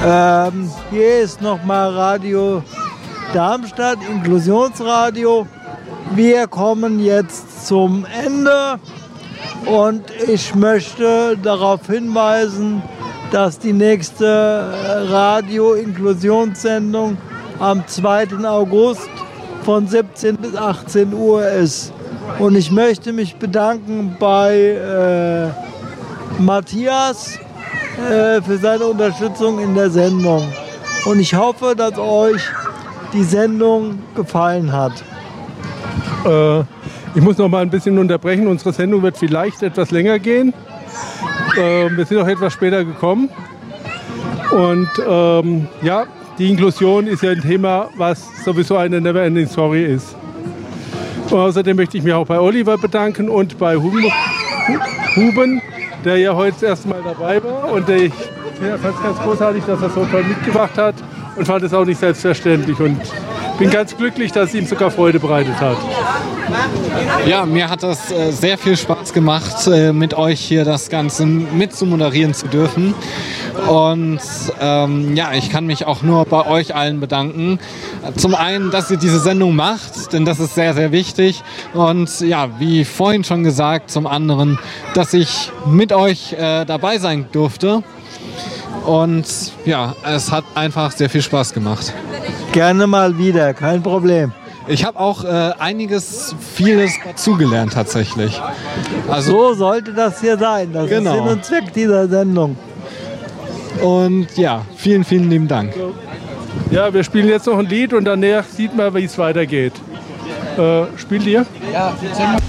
Hier ist nochmal Radio Darmstadt, Inklusionsradio. Wir kommen jetzt zum Ende und ich möchte darauf hinweisen, dass die nächste Radio-Inklusionssendung am 2. August von 17 bis 18 Uhr ist. Und ich möchte mich bedanken bei Matthias für seine Unterstützung in der Sendung. Und ich hoffe, dass euch die Sendung gefallen hat. Ich muss noch mal ein bisschen unterbrechen. Unsere Sendung wird vielleicht etwas länger gehen. Wir sind auch etwas später gekommen. Und ja, die Inklusion ist ja ein Thema, was sowieso eine Never-Ending Story ist. Und außerdem möchte ich mich auch bei Oliver bedanken und bei Huben, der ja heute das erste Mal dabei war. Und ich fand es ganz großartig, dass er so toll mitgemacht hat und fand es auch nicht selbstverständlich. Und bin ganz glücklich, dass es ihm sogar Freude bereitet hat. Ja, mir hat das sehr viel Spaß gemacht, mit euch hier das Ganze mit zu moderieren zu dürfen. Und ja, ich kann mich auch nur bei euch allen bedanken. Zum einen, dass ihr diese Sendung macht, denn das ist sehr, sehr wichtig. Und ja, wie vorhin schon gesagt, zum anderen, dass ich mit euch dabei sein durfte. Und ja, es hat einfach sehr viel Spaß gemacht. Gerne mal wieder, kein Problem. Ich habe auch vieles dazugelernt tatsächlich. Also, so sollte das hier sein. Das ist Sinn und Zweck dieser Sendung. Und ja, vielen, vielen lieben Dank. Ja, wir spielen jetzt noch ein Lied und danach sieht man, wie es weitergeht. Spielt ihr? Ja,